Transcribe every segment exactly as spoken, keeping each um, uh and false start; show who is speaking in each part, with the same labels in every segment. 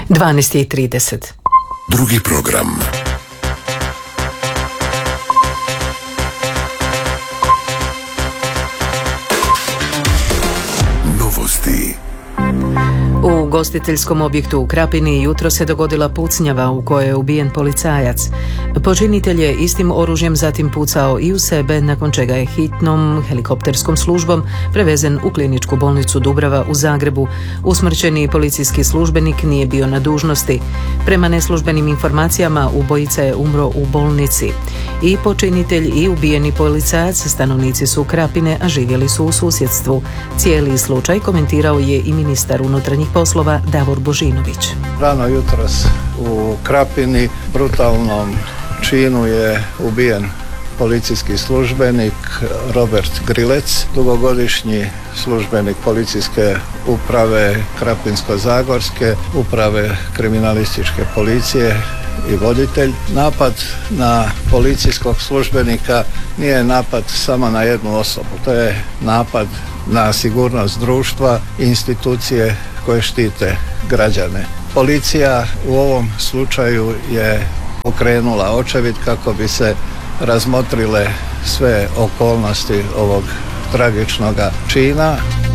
Speaker 1: dvanaest i trideset.
Speaker 2: Drugi program. Novosti.
Speaker 1: U ugostiteljskom objektu u Krapini jutro se dogodila pucnjava u kojoj je ubijen policajac. Počinitelj je istim oružjem zatim pucao i u sebe, nakon čega je hitnom helikopterskom službom prevezen u kliničku bolnicu Dubrava u Zagrebu. Usmrćeni policijski službenik nije bio na dužnosti. Prema neslužbenim informacijama ubojica je umro u bolnici. I počinitelj i ubijeni policajac stanovnici su Krapine, a živjeli su u susjedstvu. Cijeli slučaj komentirao je i ministar unutarnjih poslova Davor Božinović.
Speaker 3: Rano jutros u Krapini brutalnom činu je ubijen policijski službenik Robert Grilec, dugogodišnji službenik policijske uprave Krapinsko-zagorske, uprave kriminalističke policije i voditelj. Napad na policijskog službenika nije napad samo na jednu osobu, to je napad na sigurnost društva i institucije koje štite građane. Policija u ovom slučaju je pokrenula očevid kako bi se razmotrile sve okolnosti ovog tragičnog čina.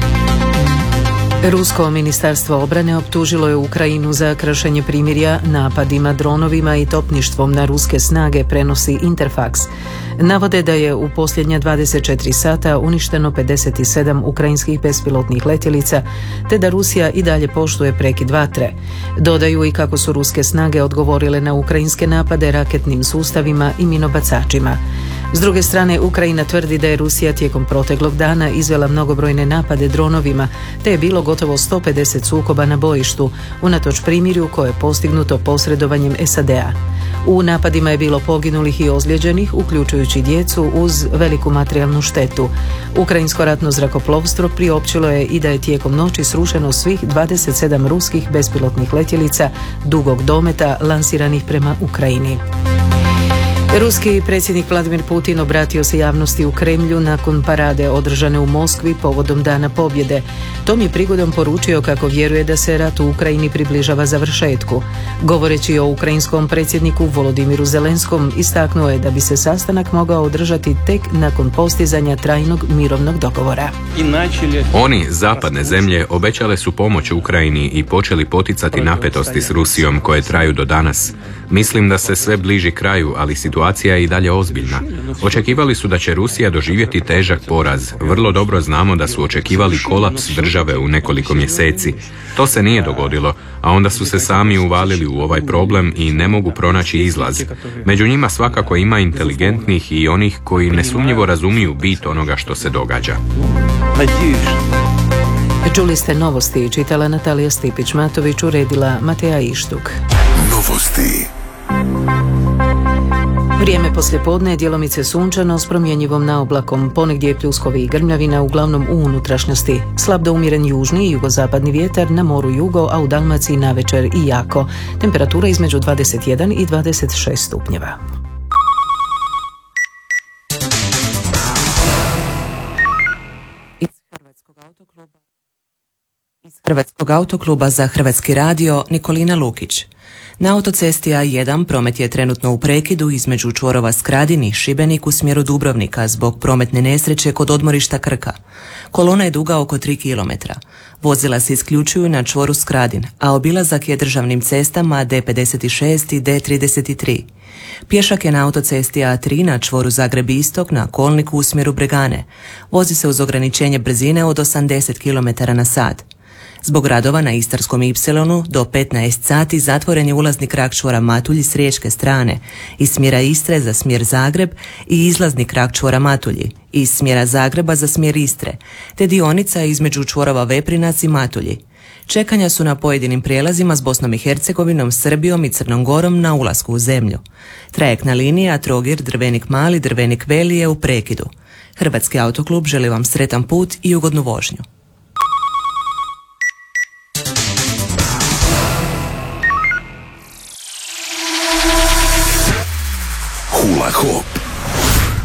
Speaker 1: Rusko ministarstvo obrane optužilo je Ukrajinu za kršenje primirja napadima dronovima i topništvom na ruske snage, prenosi Interfax. Navode da je u posljednja dvadeset četiri sata uništeno pedeset sedam ukrajinskih bespilotnih letjelica, te da Rusija i dalje poštuje prekid vatre. Dodaju i kako su ruske snage odgovorile na ukrajinske napade raketnim sustavima i minobacačima. S druge strane, Ukrajina tvrdi da je Rusija tijekom proteklog dana izvela mnogobrojne napade dronovima, te je bilo gotovo sto pedeset sukoba na bojištu, unatoč primirju koje je postignuto posredovanjem S A D-a. U napadima je bilo poginulih i ozlijeđenih, uključujući djecu, uz veliku materijalnu štetu. Ukrajinsko ratno zrakoplovstvo priopćilo je i da je tijekom noći srušeno svih dvadeset sedam ruskih bespilotnih letjelica dugog dometa lansiranih prema Ukrajini. Ruski predsjednik Vladimir Putin obratio se javnosti u Kremlju nakon parade održane u Moskvi povodom Dana pobjede. Tom je prigodom poručio kako vjeruje da se rat u Ukrajini približava završetku. Govoreći o ukrajinskom predsjedniku Volodimiru Zelenskom, istaknuo je da bi se sastanak mogao održati tek nakon postizanja trajnog mirovnog dogovora.
Speaker 4: Oni, zapadne zemlje, obećale su pomoć Ukrajini i počeli poticati napetosti s Rusijom koje traju do danas. Mislim da se sve bliži kraju, ali situacija je i dalje ozbiljna. Očekivali su da će Rusija doživjeti težak poraz. Vrlo dobro znamo da su očekivali kolaps države u nekoliko mjeseci. To se nije dogodilo, a onda su se sami uvalili u ovaj problem i ne mogu pronaći izlaz. Među njima svakako ima inteligentnih i onih koji nesumnjivo razumiju bit onoga što se događa.
Speaker 1: Čuli ste novosti, čitala Natalija Stipić-Matović, uredila Mateja Ištuk.
Speaker 2: Novosti.
Speaker 1: Vrijeme poslijepodne je djelomice sunčano s promjenjivom naoblakom, ponegdje je pljuskovi i grmljavina, uglavnom u unutrašnjosti. Slab do umjeren južni i jugozapadni vjetar, na moru jugo, a u Dalmaciji navečer i jako. Temperatura između dvadeset jedan i dvadeset šest stupnjeva.
Speaker 5: Iz Hrvatskog autokluba, iz Hrvatskog autokluba za Hrvatski radio Nikolina Lukić. Na autocesti A jedan promet je trenutno u prekidu između čvorova Skradin i Šibenik u smjeru Dubrovnika zbog prometne nesreće kod odmorišta Krka. Kolona je duga oko tri kilometra. Vozila se isključuju na čvoru Skradin, a obilazak je državnim cestama D pedeset šest i D trideset tri. Pješak je na autocesti A tri na čvoru Zagreb-Istok na kolniku u smjeru Bregane. Vozi se uz ograničenje brzine od osamdeset kilometara na sat. Zbog radova na Istarskom Ipsilonu do petnaest sati zatvoren je ulazni krak čvora Matulji s riječke strane, iz smjera Istre za smjer Zagreb i izlazni krak čvora Matulji, iz smjera Zagreba za smjer Istre, te dionica između čvorova Veprinac i Matulji. Čekanja su na pojedinim prijelazima s Bosnom i Hercegovinom, Srbijom i Crnom Gorom na ulasku u zemlju. Trajektna linija Trogir, Drvenik Mali, Drvenik Veli je u prekidu. Hrvatski autoklub želi vam sretan put i ugodnu vožnju.